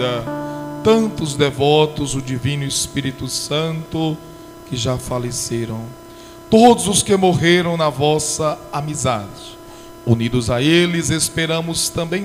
tantos devotos, o Divino Espírito Santo, que já faleceram, todos os que morreram na vossa amizade. Unidos a eles, esperamos também